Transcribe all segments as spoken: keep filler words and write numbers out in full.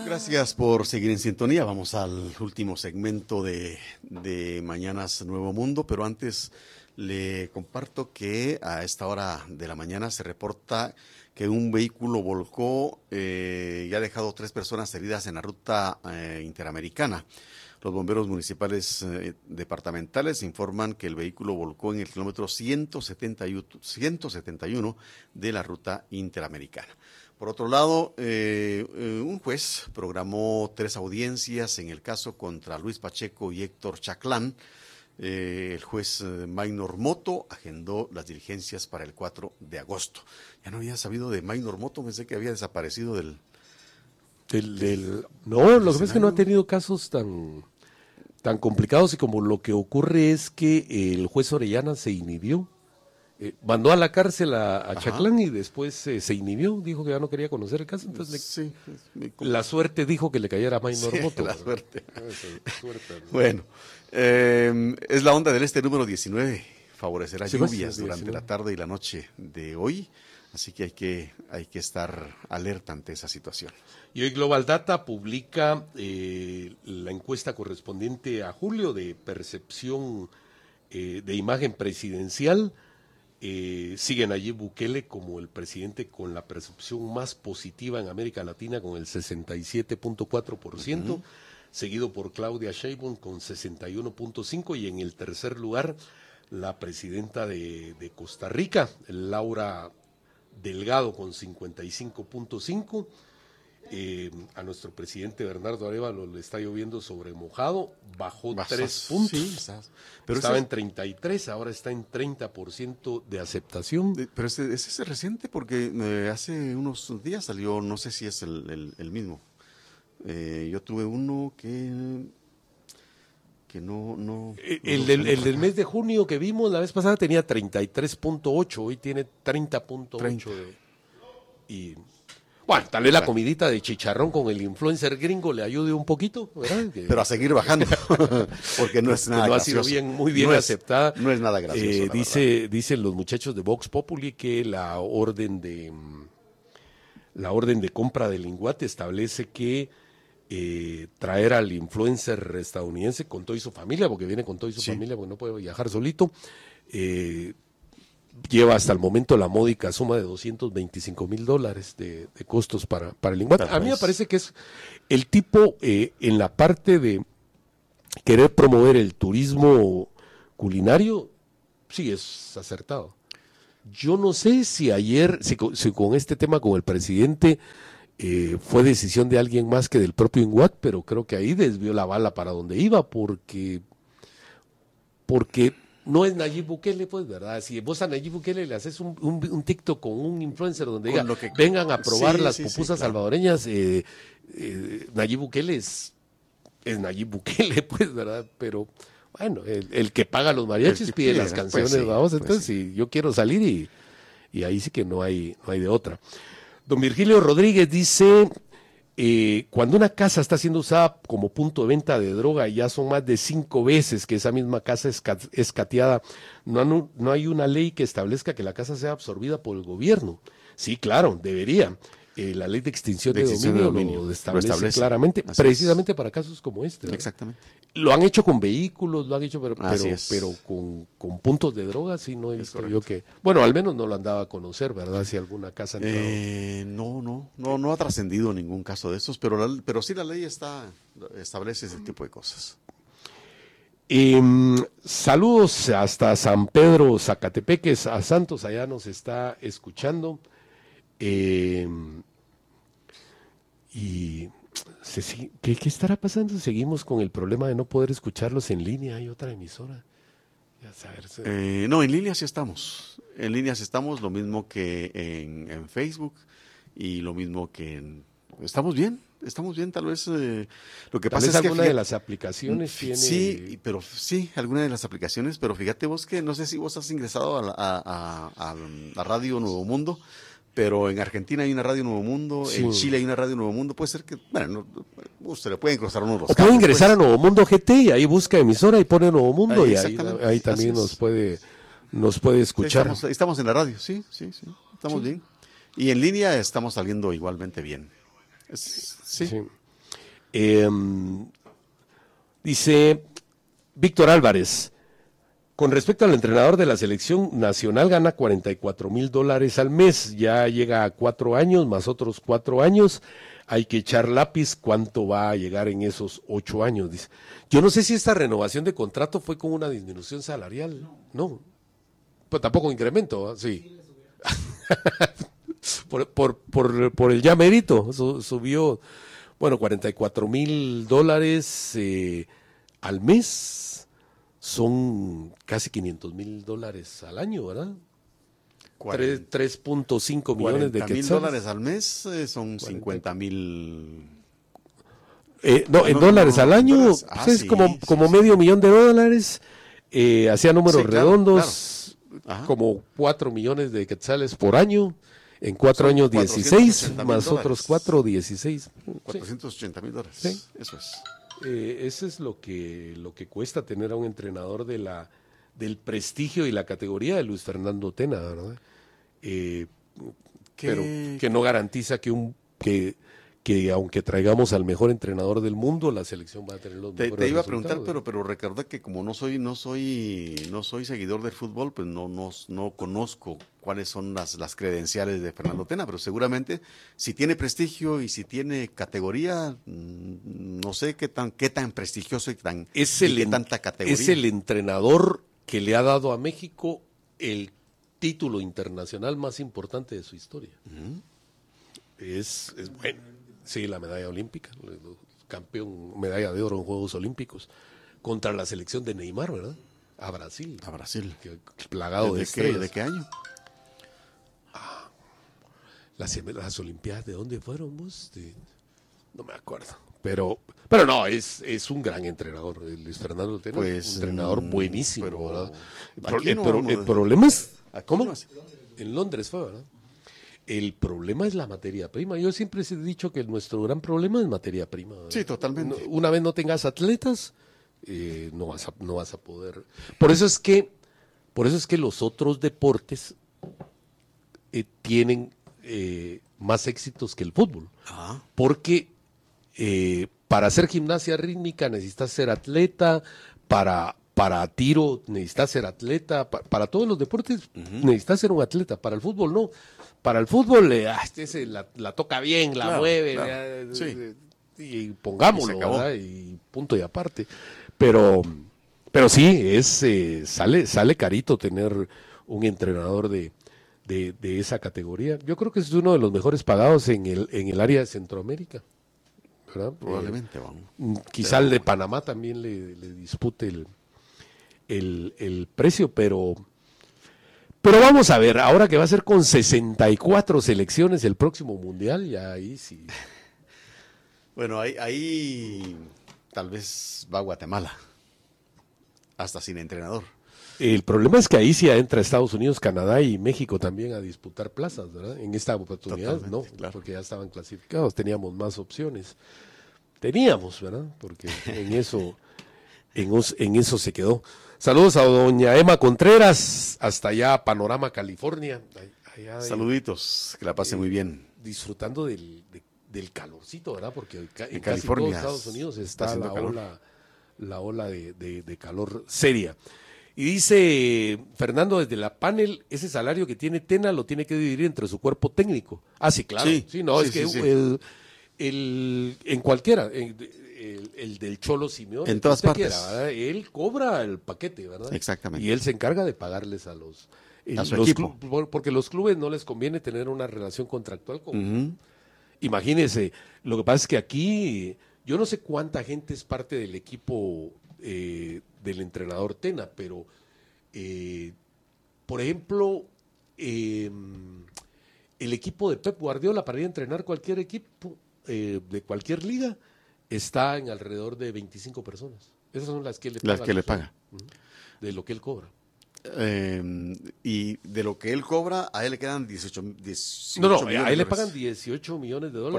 Gracias por seguir en sintonía. Vamos al último segmento de, de Mañanas Nuevo Mundo, pero antes le comparto que a esta hora de la mañana se reporta que un vehículo volcó eh, y ha dejado tres personas heridas en la ruta eh, interamericana. Los bomberos municipales eh, departamentales informan que el vehículo volcó en el kilómetro ciento setenta y uno de la ruta interamericana. Por otro lado, eh, eh, un juez programó tres audiencias en el caso contra Luis Pacheco y Héctor Chaclán. Eh, el juez eh, Maynor Moto agendó las diligencias para el cuatro de agosto. Ya no había sabido de Maynor Moto, pensé que había desaparecido del... Del, del, no, lo que pasa es que no ha tenido casos tan, tan complicados, y como lo que ocurre es que el juez Orellana se inhibió, eh, mandó a la cárcel a, a Chaclán y después eh, se inhibió, dijo que ya no quería conocer el caso, entonces sí, le, la suerte dijo que le cayera a Maynor sí, Moto. La suerte. suerte ¿no? Bueno, eh, es la onda del este número diecinueve, favorecerá sí, lluvias pues, durante diecinueve. la tarde y la noche de hoy. Así que hay que hay que estar alerta ante esa situación. Y hoy Global Data publica eh, la encuesta correspondiente a julio de percepción eh, de imagen presidencial. Eh, sigue Nayib Bukele como el presidente con la percepción más positiva en América Latina, con el sesenta y siete punto cuatro por ciento, uh-huh. seguido por Claudia Sheinbaum con sesenta y uno punto cinco por ciento, y en el tercer lugar la presidenta de, de Costa Rica, Laura Delgado, con cincuenta y cinco punto cinco. Eh, a nuestro presidente Bernardo Arévalo le está lloviendo sobre mojado, bajó Basas, tres puntos, sí, estás, pero estaba ese, en treinta y tres, ahora está en treinta por ciento de aceptación. De, pero ese, ese es reciente, porque eh, hace unos días salió, no sé si es el, el, el mismo. Eh, yo tuve uno que... que no... no el, el, del, el del mes de junio que vimos la vez pasada tenía treinta y tres punto ocho, hoy tiene treinta punto ocho. De, y bueno, tal vez la comidita de chicharrón con el influencer gringo le ayude un poquito, ¿verdad? Que, pero a seguir bajando, porque no es nada no gracioso. ha sido bien, muy bien no aceptada. Es, no es nada gracioso, eh, la dice, verdad. Dicen los muchachos de Vox Populi que la orden de la orden de compra del linguate establece que Eh, traer al influencer estadounidense con toda su familia, porque viene con toda su sí. familia, porque no puede viajar solito, eh, lleva hasta el momento la módica suma de doscientos veinticinco mil dólares de, de costos para, para el linguate. A mí me parece que es el tipo eh, en la parte de querer promover el turismo culinario, sí es acertado. Yo no sé si ayer, si, si con este tema con el presidente Eh, fue decisión de alguien más que del propio INGUAT, pero creo que ahí desvió la bala para donde iba, porque porque no es Nayib Bukele, pues, ¿verdad? Si vos a Nayib Bukele le haces un, un, un TikTok con un influencer donde diga, que, vengan a probar sí, las sí, pupusas sí, claro. salvadoreñas, eh, eh, Nayib Bukele es, es Nayib Bukele, pues, ¿verdad? Pero bueno, el, el que paga los mariachis pide quiera, las canciones, pues sí, vamos, entonces pues sí. si yo quiero salir y, y ahí sí que no hay, no hay de otra. Don Virgilio Rodríguez dice, eh, cuando una casa está siendo usada como punto de venta de droga y ya son más de cinco veces que esa misma casa es, es cateada, no, no, no hay una ley que establezca que la casa sea absorbida por el gobierno. Sí, claro, debería. Eh, la ley de extinción de, de, extinción dominio, de dominio lo establece, lo establece claramente, Así precisamente es. Para casos como este, ¿no? Exactamente. Lo han hecho con vehículos, lo han hecho, pero, pero, es. pero con, con puntos de droga, sí, no he visto yo que... Bueno, al menos no lo han dado a conocer, ¿verdad? Si alguna casa... Eh, no, no, no, no ha trascendido ningún caso de estos, pero, la, pero sí la ley está establece ese tipo de cosas. Eh, saludos hasta San Pedro, Zacatepeques, a Santos, allá nos está escuchando. Eh, y... ¿Qué, ¿Qué estará pasando? Seguimos con el problema de no poder escucharlos en línea. Hay otra emisora. Ya saber, eh, no, en línea sí estamos. En línea sí estamos, lo mismo que en, en Facebook y lo mismo que en... Estamos bien, estamos bien, tal vez... Eh, lo que tal pasa vez es alguna que... de las aplicaciones sí, tiene... Sí, pero sí, alguna de las aplicaciones, pero fíjate vos que no sé si vos has ingresado a la, a, a, a la Radio Nuevo Mundo, pero en Argentina hay una Radio Nuevo Mundo, sí. En Chile hay una Radio Nuevo Mundo, puede ser que, bueno, no, usted le pueden cruzar unos los o puede ingresar pues. a Nuevo Mundo G T y ahí busca emisora y pone Nuevo Mundo ahí, y ahí, ahí también nos puede, nos puede escuchar. Sí, estamos, estamos en la radio, sí, sí, sí, estamos sí. bien. Y en línea estamos saliendo igualmente bien. Es, sí. sí. Eh, dice Víctor Álvarez, con respecto al entrenador de la selección nacional, gana cuarenta y cuatro mil dólares al mes, ya llega a cuatro años, más otros cuatro años, hay que echar lápiz cuánto va a llegar en esos ocho años. Dice. Yo no sé si esta renovación de contrato fue con una disminución salarial, no, no. Pero tampoco incremento, ¿eh? Sí. por, por, por, por el ya mérito, su, subió, bueno, cuarenta y cuatro mil dólares eh, al mes. Son casi quinientos mil dólares al año, ¿verdad? tres punto cinco millones de quetzales. mil dólares al mes eh, son cincuenta mil. Eh, no, en no, dólares no, al no, año, dólares. Ah, pues, es sí, como, sí, como sí. medio millón de dólares. Eh, hacía números Sí, claro, redondos, claro. como cuatro millones de quetzales por año. En cuatro Son años dieciséis, cuatrocientos ochenta mil más dólares. otros cuatro, dieciséis. cuatrocientos ochenta mil dólares. Sí. Eso es. Eh, eso es lo que, lo que cuesta tener a un entrenador de la, del prestigio y la categoría de Luis Fernando Tena, ¿verdad? Eh, pero que no garantiza que un que, que aunque traigamos al mejor entrenador del mundo, la selección va a tener los Te, mejores te iba a resultados. preguntar, pero pero recuerda que como no soy no soy no soy seguidor del fútbol, pues no no, no conozco cuáles son las, las credenciales de Fernando Tena, pero seguramente si tiene prestigio y si tiene categoría, no sé qué tan qué tan prestigioso y tan es y el, qué tanta categoría. Es el entrenador que le ha dado a México el título internacional más importante de su historia. Uh-huh. Es, es bueno, sí, la medalla olímpica, campeón, medalla de oro en Juegos Olímpicos, contra la selección de Neymar, ¿verdad? A Brasil. A Brasil. Que, plagado de, de estrellas. Qué, ¿De qué año? Ah, las, las Olimpiadas, ¿de dónde fueron vos? De, no me acuerdo. Pero, pero no, es, es un gran entrenador, Luis Fernando Tena, pues, un entrenador um, buenísimo, pero, ¿verdad? El, no el, vamos, el problema es, ¿cómo? No en Londres fue, ¿verdad? El problema es la materia prima. Yo siempre he dicho que nuestro gran problema es materia prima, ¿verdad? Sí, totalmente. Una vez no tengas atletas, eh, no vas a, no vas a poder. Por eso es que, por eso es que los otros deportes eh, tienen eh, más éxitos que el fútbol, ah. porque Eh, para hacer gimnasia rítmica necesitas ser atleta, para, para tiro necesitas ser atleta, pa, para todos los deportes uh-huh. necesitas ser un atleta, para el fútbol no, para el fútbol eh, ah, este la, la toca bien, la claro, mueve, claro. eh, Sí. eh, y pongámoslo, y, ¿verdad? Y punto y aparte, pero, pero sí, es eh, sale, sale carito tener un entrenador de, de, de esa categoría. Yo creo que es uno de los mejores pagados en el, en el área de Centroamérica. ¿verdad? Probablemente, eh, vamos. Quizá pero, el de Panamá también le, le dispute el, el, el precio, pero pero vamos a ver, ahora que va a ser con sesenta y cuatro selecciones el próximo Mundial, ya ahí sí. Bueno, ahí, ahí tal vez va Guatemala, hasta sin entrenador. El problema es que ahí sí entra Estados Unidos, Canadá y México también a disputar plazas, ¿verdad? En esta oportunidad, Totalmente, no, claro. Porque ya estaban clasificados, teníamos más opciones. Teníamos, ¿verdad? Porque en eso, en, os, en eso se quedó. Saludos a doña Emma Contreras, hasta allá, Panorama, California. Allá, Saluditos, que la pase eh, muy bien. Disfrutando del, de, del calorcito, ¿verdad? Porque en, en California, casi todos Estados Unidos está, está la, calor. ola, la ola de, de, de calor seria. Y dice Fernando desde la panel, ese salario que tiene Tena lo tiene que dividir entre su cuerpo técnico. Ah, sí, claro. Sí, sí no, sí, es sí, que sí. El, el, en cualquiera, el, el, el del Cholo Simeone, en todas partes. Quiera, él cobra el paquete, ¿verdad? Exactamente. Y él se encarga de pagarles a los, el, a su los equipo. Club, porque los clubes no les conviene tener una relación contractual con. Uh-huh. Imagínense, lo que pasa es que aquí, yo no sé cuánta gente es parte del equipo eh, del entrenador Tena, pero eh, por ejemplo, eh, el equipo de Pep Guardiola para ir a entrenar cualquier equipo eh, de cualquier liga está en alrededor de veinticinco personas. Esas son las que le las que le paga de lo que él cobra. Eh, y de lo que él cobra, a él le quedan dieciocho, dieciocho no, no, millones a él le pagan dieciocho millones de dólares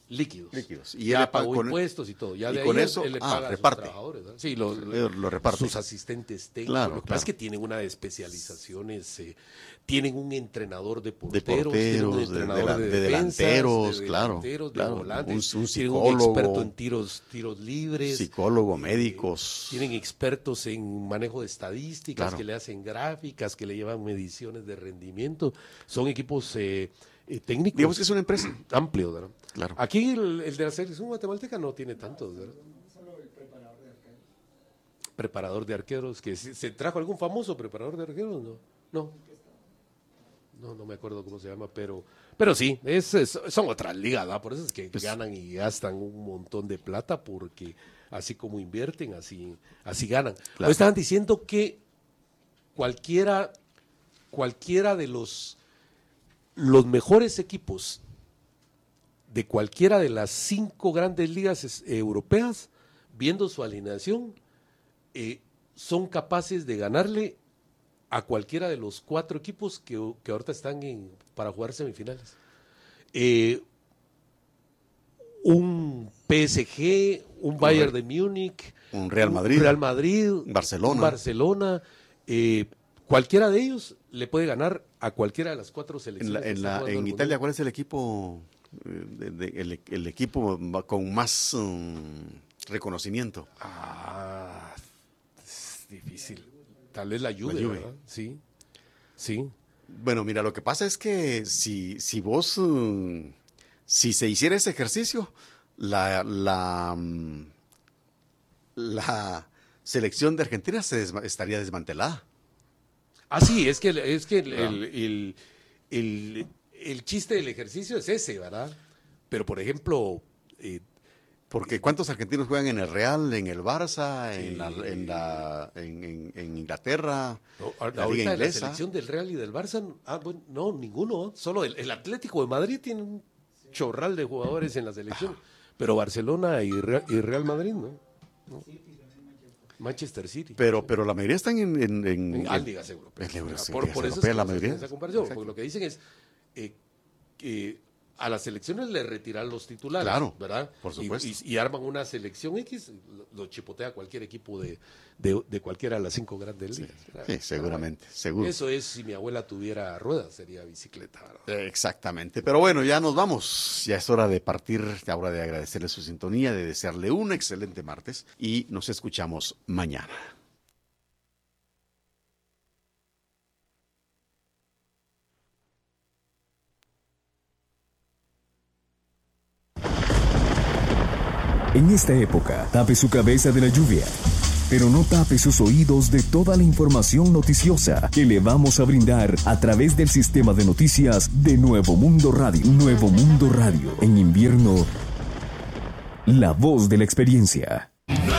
líquidos. Líquidos. Y ya él pagó con, impuestos y todo. Ya y de con ahí eso él, él le ah, paga reparte. a sus trabajadores, ¿no? Sí, lo, lo, lo reparte. Sus asistentes técnicos. Claro, lo que claro. pasa es que tienen una de especializaciones. Eh, tienen un entrenador de porteros, de porteros, un entrenador de, de, de, de defensas, delanteros, de claro, delanteros, claro. de volantes, un, un tienen psicólogo, un experto en tiros, tiros libres, psicólogo, médicos, eh, tienen expertos en manejo de estadísticas, claro. que le hacen gráficas, que le llevan mediciones de rendimiento. Son equipos eh, eh, técnicos. Digamos que es una empresa amplio, ¿verdad? Claro. Aquí el, el de la selección guatemalteca no tiene tantos, ¿verdad? Preparador de arqueros, que se, se trajo algún famoso preparador de arqueros, no, no, no, no me acuerdo cómo se llama, pero, pero sí, es, es, son otras ligas, ¿verdad? Por eso es que pues, ganan y gastan un montón de plata, porque así como invierten, así, así ganan. Claro. Hoy estaban diciendo que cualquiera, cualquiera de los, los mejores equipos de cualquiera de las cinco grandes ligas eh, europeas, viendo su alineación, Eh, son capaces de ganarle a cualquiera de los cuatro equipos que, que ahorita están en, para jugar semifinales. Eh, un P S G, un Bayern de Múnich, un Real Madrid, un Real Madrid, Barcelona, un Barcelona eh, cualquiera de ellos le puede ganar a cualquiera de las cuatro selecciones. En, la, en, la, en Italia, ¿cuál es el equipo, de, de, el, el equipo con más um, reconocimiento? Ah... difícil. Tal vez la Juve, la Juve. ¿verdad? Sí, sí. Bueno, mira, lo que pasa es que si, si vos, um, si se hiciera ese ejercicio, la, la, um, la selección de Argentina se desma- estaría desmantelada. Ah, sí, es que, es que el, no. el, el, el, el chiste del ejercicio es ese, ¿verdad? Pero, por ejemplo... Eh, Porque ¿cuántos argentinos juegan en el Real, en el Barça, en, la, en, la, en, en, en Inglaterra, no, la la Liga Inglesa? La selección del Real y del Barça, ah, bueno, no, ninguno. Solo el, el Atlético de Madrid tiene un chorral de jugadores en la selección. Ah. Pero Barcelona y Real, y Real Madrid, ¿no? ¿no? Manchester City. Pero, pero la mayoría están en... En, en, en, en ligas europeas. En Euro, por, por eso europea, es la mayoría. Esa comparación, porque lo que dicen es eh, que a las selecciones le retiran los titulares, claro, ¿verdad? Por supuesto. Y, y, y arman una selección X, lo, lo chipotea cualquier equipo de, de, de cualquiera de las cinco grandes ligas. Sí, sí seguramente, seguro. Eso es, si mi abuela tuviera ruedas, sería bicicleta, ¿verdad? Exactamente. Pero bueno, ya nos vamos. Ya es hora de partir, ya hora de agradecerle su sintonía, de desearle un excelente martes y nos escuchamos mañana. En esta época, tape su cabeza de la lluvia, pero no tape sus oídos de toda la información noticiosa que le vamos a brindar a través del sistema de noticias de Nuevo Mundo Radio. Nuevo Mundo Radio, en invierno, la voz de la experiencia.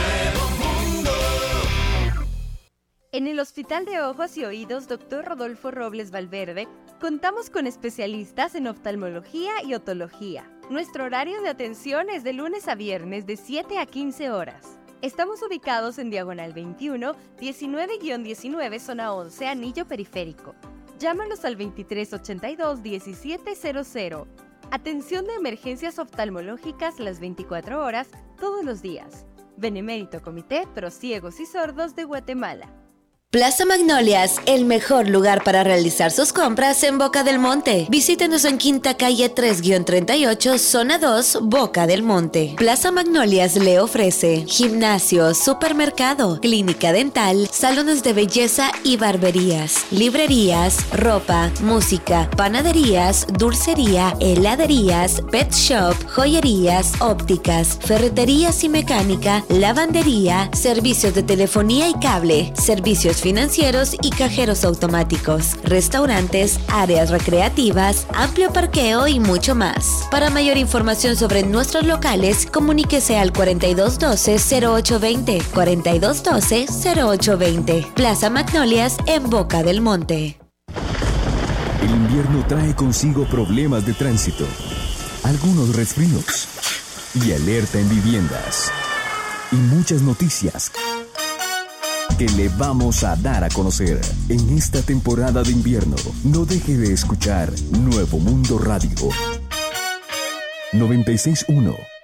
En el Hospital de Ojos y Oídos doctor Rodolfo Robles Valverde, contamos con especialistas en oftalmología y otología. Nuestro horario de atención es de lunes a viernes de siete a quince horas. Estamos ubicados en Diagonal veintiuno, diecinueve guión diecinueve, zona once, Anillo Periférico. Llámanos al veintitrés ochenta y dos, diecisiete cero cero. Atención de emergencias oftalmológicas las veinticuatro horas, todos los días. Benemérito Comité Pro Ciegos y Sordos de Guatemala. Plaza Magnolias, el mejor lugar para realizar sus compras en Boca del Monte. Visítenos en Quinta Calle tres guión treinta y ocho, Zona dos, Boca del Monte. Plaza Magnolias le ofrece gimnasio, supermercado, clínica dental, salones de belleza y barberías, librerías, ropa, música, panaderías, dulcería, heladerías, pet shop, joyerías, ópticas, ferreterías y mecánica, lavandería, servicios de telefonía y cable, servicios financieros y cajeros automáticos, restaurantes, áreas recreativas, amplio parqueo y mucho más. Para mayor información sobre nuestros locales, comuníquese al cuarenta y dos doce, cero ocho veinte, cuarenta y dos doce, cero ocho veinte. Plaza Magnolias en Boca del Monte. El invierno trae consigo problemas de tránsito, algunos resfríos y alerta en viviendas y muchas noticias que le vamos a dar a conocer en esta temporada de invierno. No deje de escuchar Nuevo Mundo Radio. noventa y seis punto uno.